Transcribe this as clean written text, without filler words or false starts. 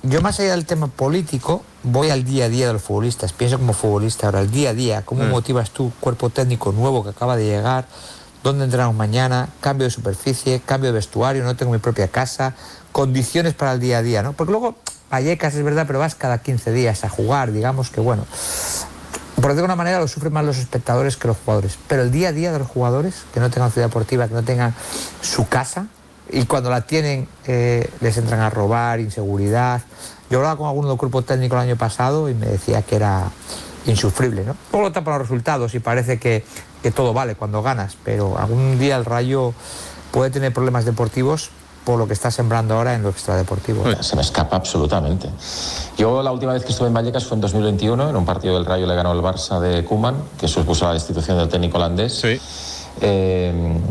yo más allá del tema político, voy al día a día de los futbolistas. Pienso como futbolista ahora, el día a día. ¿Cómo motivas tú, cuerpo técnico nuevo que acaba de llegar? ¿Dónde entramos mañana? Cambio de superficie, cambio de vestuario, no tengo mi propia casa, condiciones para el día a día, ¿no? Porque luego, Vallecas es verdad, pero vas cada 15 días a jugar, digamos que bueno. Por decirlo de alguna manera, lo sufren más los espectadores que los jugadores. Pero el día a día de los jugadores, que no tengan ciudad deportiva, que no tengan su casa, y cuando la tienen les entran a robar, inseguridad. Yo hablaba con alguno del cuerpo técnico el año pasado y me decía que era insufrible, ¿no? Luego lo tapan los resultados y parece que todo vale cuando ganas, pero algún día el Rayo puede tener problemas deportivos por lo que está sembrando ahora en lo extradeportivo. Se me escapa absolutamente. Yo la última vez que estuve en Vallecas fue en 2021, en un partido del Rayo le ganó el Barça de Koeman, que supuso la destitución del técnico holandés. Sí.